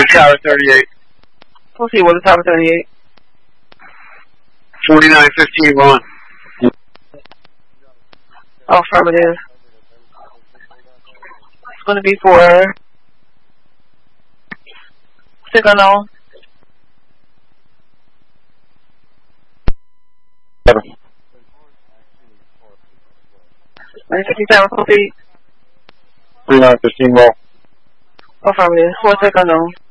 Tower 38. Proceed with the Tower 38. 4915 Ron. Affirmative. It's going to be for signal. 957, proceed. 3915 roll. Affirmative. For signal.